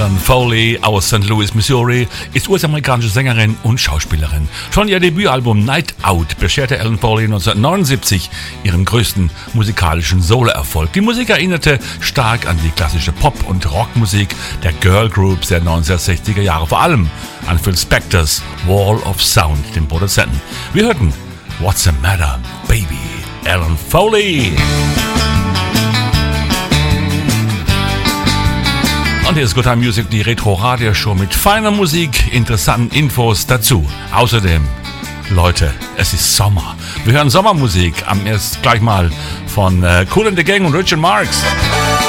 Ellen Foley aus St. Louis, Missouri, ist US-amerikanische Sängerin und Schauspielerin. Schon ihr Debütalbum Night Out bescherte Ellen Foley 1979 ihren größten musikalischen Solo-Erfolg. Die Musik erinnerte stark an die klassische Pop- und Rockmusik der Girl Groups der 1960er Jahre, vor allem an Phil Spectors Wall of Sound, dem Produzenten. Wir hörten What's the Matter, Baby, Ellen Foley. Und hier ist Good Time Music, die Retro-Radio-Show mit feiner Musik, interessanten Infos dazu. Außerdem, Leute, es ist Sommer. Wir hören Sommermusik. Erst gleich mal von Kool and the Gang und Richard Marx.